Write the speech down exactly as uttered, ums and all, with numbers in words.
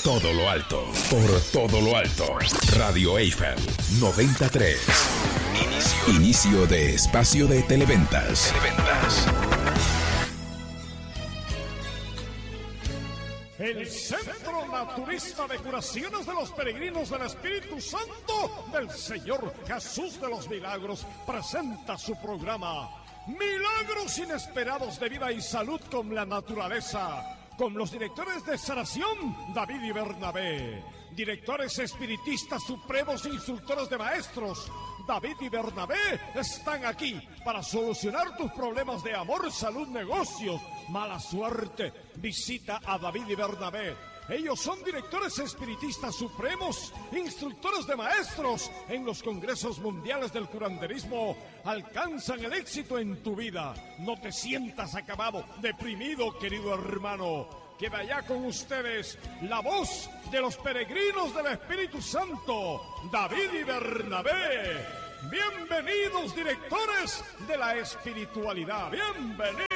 todo lo alto, por todo lo alto. Radio Eiffel noventa y tres. Inicio. Inicio de espacio de televentas. Televentas. El Centro Naturista de Curaciones de los Peregrinos del Espíritu Santo del Señor Jesús de los Milagros presenta su programa Milagros Inesperados de Vida y Salud con la Naturaleza, con los directores de sanación David y Bernabé, directores espiritistas supremos e instructores de maestros David y Bernabé están aquí para solucionar tus problemas de amor, salud, negocios, mala suerte. Visita a David y Bernabé. Ellos son directores espiritistas supremos, instructores de maestros. En los congresos mundiales del curanderismo alcanzan el éxito en tu vida. No te sientas acabado, deprimido, querido hermano. Queda allá con ustedes la voz de los peregrinos del Espíritu Santo, David y Bernabé. Bienvenidos, directores de la espiritualidad. Bienvenidos.